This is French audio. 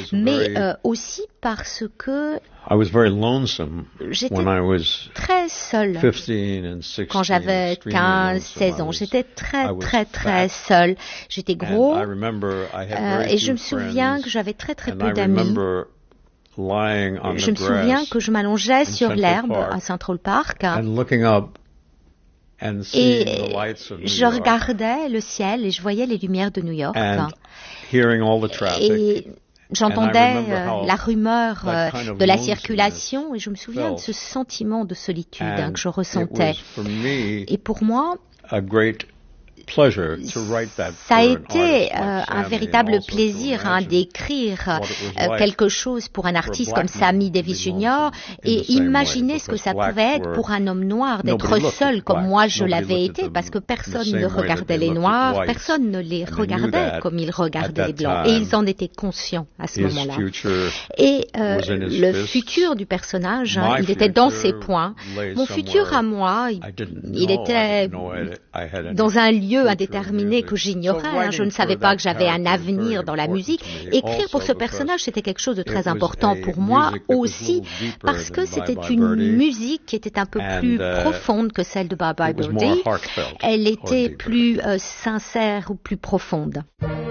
mais aussi parce que j'étais très seule quand j'avais 15, 16 ans. J'étais très seule. J'étais gros et je me souviens que j'avais très peu d'amis. Je me souviens que je m'allongeais sur l'herbe à Central Park et je regardais le ciel et je voyais les lumières de New York. Et j'entendais la rumeur de la circulation et je me souviens de ce sentiment de solitude que je ressentais. Et pour moi, ça a été un véritable plaisir d'écrire quelque chose pour un artiste comme Sammy Davis Jr. et imaginer ce que ça pouvait être pour un homme noir d'être seul comme moi je l'avais été, parce que personne ne regardait les noirs, personne ne les regardait comme ils regardaient les blancs et ils en étaient conscients à ce moment-là. Et le futur du personnage, il était dans ses points. Mon futur à moi, il était dans un lieu indéterminé que j'ignorais. Je ne savais pas que j'avais un avenir dans la musique. Écrire pour ce personnage, c'était quelque chose de très important pour moi aussi, parce que c'était une musique qui était un peu plus profonde que celle de Bye Bye Birdie. Elle était plus sincère ou plus profonde.